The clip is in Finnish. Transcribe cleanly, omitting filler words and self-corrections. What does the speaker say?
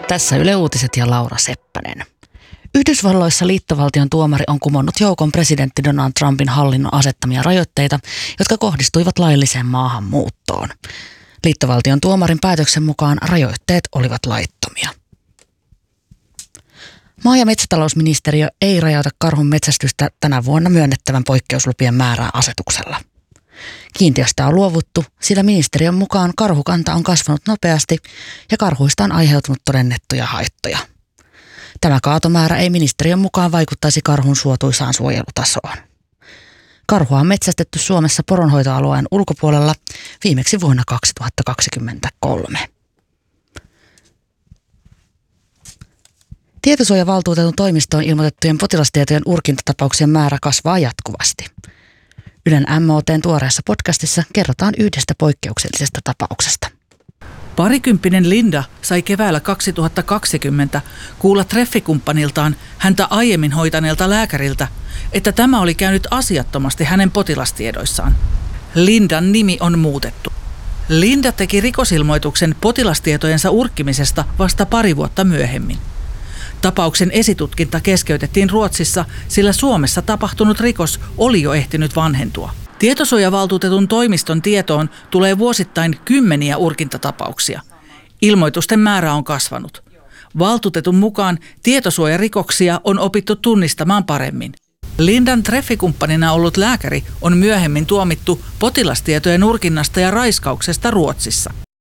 Tässä Yle Uutiset ja Laura Seppänen. Yhdysvalloissa liittovaltion tuomari on kumonnut joukon presidentti Donald Trumpin hallinnon asettamia rajoitteita, jotka kohdistuivat lailliseen maahanmuuttoon. Liittovaltion tuomarin päätöksen mukaan rajoitteet olivat laittomia. Maa- ja metsätalousministeriö ei rajauta karhun metsästystä tänä vuonna myönnettävän poikkeuslupien määrää asetuksella. Kiintiöstä on luovuttu, sillä ministeriön mukaan karhukanta on kasvanut nopeasti ja karhuista on aiheutunut todennettuja haittoja. Tämä kaatomäärä ei ministeriön mukaan vaikuttaisi karhun suotuisaan suojelutasoon. Karhua on metsästetty Suomessa poronhoitoalueen ulkopuolella viimeksi vuonna 2023. Tietosuojavaltuutetun toimistoon ilmoitettujen potilastietojen urkintatapauksien määrä kasvaa jatkuvasti. Ylen MOT:n tuoreessa podcastissa kerrotaan yhdestä poikkeuksellisesta tapauksesta. Parikymppinen Linda sai keväällä 2020 kuulla treffikumppaniltaan häntä aiemmin hoitaneelta lääkäriltä, että tämä oli käynyt asiattomasti hänen potilastiedoissaan. Lindan nimi on muutettu. Linda teki rikosilmoituksen potilastietojensa urkkimisesta vasta 2 vuotta myöhemmin. Tapauksen esitutkinta keskeytettiin Ruotsissa, sillä Suomessa tapahtunut rikos oli jo ehtinyt vanhentua. Tietosuojavaltuutetun toimiston tietoon tulee vuosittain 10 urkintatapauksia. Ilmoitusten määrä on kasvanut. Valtuutetun mukaan tietosuojarikoksia on opittu tunnistamaan paremmin. Lindan treffikumppanina ollut lääkäri on myöhemmin tuomittu potilastietojen urkinnasta ja raiskauksesta Ruotsissa.